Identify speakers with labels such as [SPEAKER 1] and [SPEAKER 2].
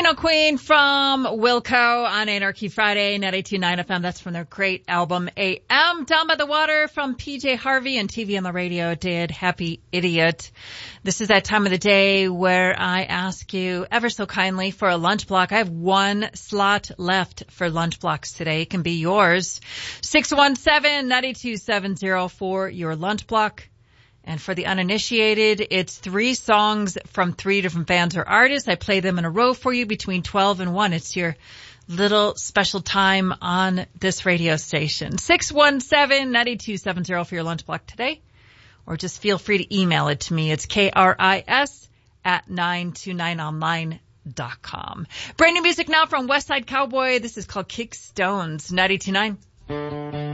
[SPEAKER 1] Casino Queen from Wilco on Anarchy Friday, 92.9 FM. That's from their great album AM. Down by the Water from PJ Harvey, and TV on the Radio did Happy Idiot. This is that time of the day where I ask you ever so kindly for a lunch block. I have one slot left for lunch blocks today. It can be yours. 617-9270 for your lunch block. And for the uninitiated, it's 3 songs from 3 different bands or artists. I play them in a row for you between 12 and 1. It's your little special time on this radio station. 617-9270 for your lunch block today. Or just feel free to email it to me. It's KRIS@929online.com. Brand new music now from West Side Cowboy. This is called Kick Stones, 92.9.